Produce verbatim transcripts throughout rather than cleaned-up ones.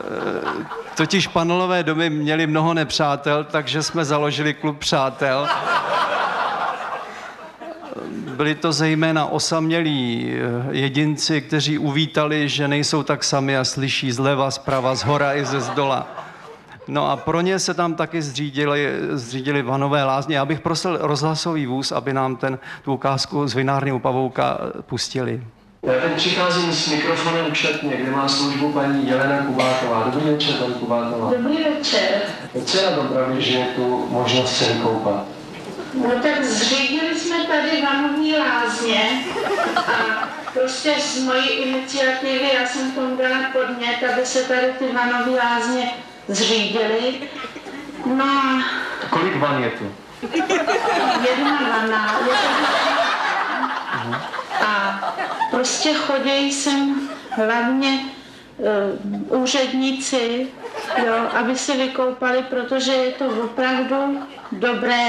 totiž panelové domy měly mnoho nepřátel, takže jsme založili klub přátel. Byli to zejména osamělí jedinci, kteří uvítali, že nejsou tak sami a slyší zleva, zprava, zhora i ze zdola. No a pro ně se tam taky zřídili, zřídili vanové lázně. Já bych prosil rozhlasový vůz, aby nám ten, tu ukázku z vinárny u Pavouka pustili. Já teď přicházím s mikrofonem k šatně, kde má službu paní Jelena Kubátová. Dobrý večer, paní Kubátová. Dobrý večer. Co je na tom pravě, že je tu možnost se vykoupat? No tak zřídili jsme tady vanovní lázně a prostě z mojí iniciativy já jsem tomu dala podnět, aby se tady ty vanové lázně zřídily. No a... Kolik van je tu? Jedna vana. A prostě chodí sem hlavně uh, úředníci, jo, aby se vykoupali, protože je to opravdu dobré.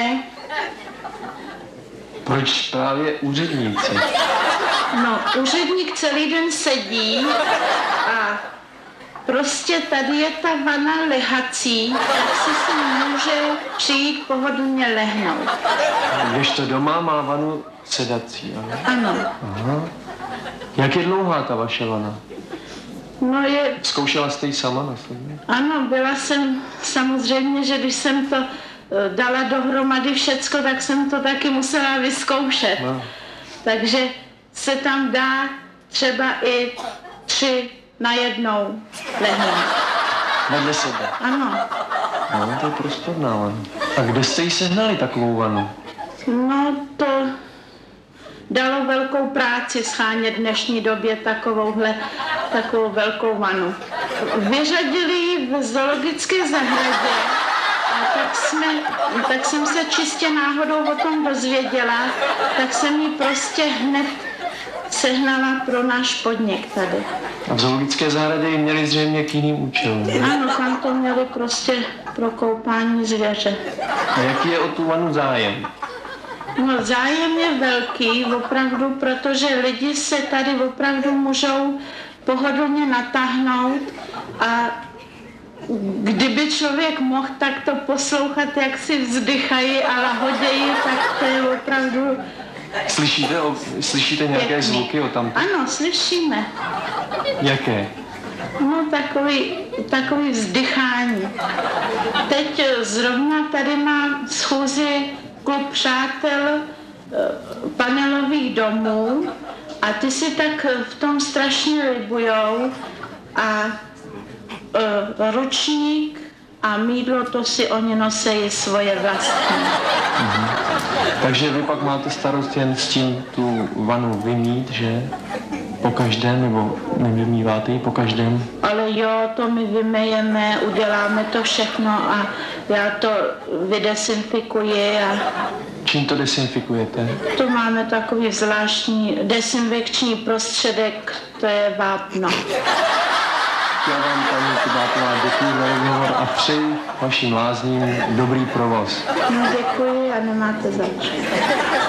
Proč právě úředníci? No, úředník celý den sedí a prostě tady je ta vana lehací, tak si si může přijít pohodlně lehnout. Když to doma má vanu sedací, ano? Ano. Aha. Jak je dlouhá ta vaše vana? No je... Zkoušela jste ji sama na sobě? Ano, byla jsem samozřejmě, že když jsem to dala dohromady všecko, tak jsem to taky musela vyzkoušet. No. Takže se tam dá třeba i tři najednou lehnout. Vedle sebe? Ano. No, to je prostorná vana. A kde jste jí sehnali takovou vanu? No, to dalo velkou práci schánět v dnešní době takovouhle, takovou velkou vanu. Vyřadili ji v zoologické zahradě. A tak, jsme, tak jsem se čistě náhodou o tom dozvěděla, tak jsem ji prostě hned sehnala pro náš podnik tady. A v zoologické zahradě ji měli zřejmě k jiným účelům. Ano, tam to měli prostě pro koupání zvěře. A jaký je o tu vanu zájem? No zájem je velký, opravdu, protože lidi se tady opravdu můžou pohodlně natáhnout a kdyby člověk mohl tak to poslouchat, jak si vzdychají a lahodějí, tak to je opravdu... Slyšíte, o, slyšíte nějaké pěkný. zvuky o tam? Ano, slyšíme. Jaké? No takový, takový vzdychání. Teď zrovna tady má schůzi klub přátel panelových domů a ty si tak v tom strašně libujou a uh, ručník a mýdlo, to si oni nosejí svoje vlastní. Mhm. Takže vy pak máte starost jen s tím tu vanu vymít, že? Po každém, nebo nevymýváte ji po každém? Ale jo, to my vymejeme, uděláme to všechno a já to vydesinfikuji a... Čím to desinfikujete? Tu máme takový zvláštní desinfekční prostředek, to je vápno. Já vám, paní Kubátová, děkuji za rozhovor a přeji vašim lázním dobrý provoz. No děkuji a nemáte zač.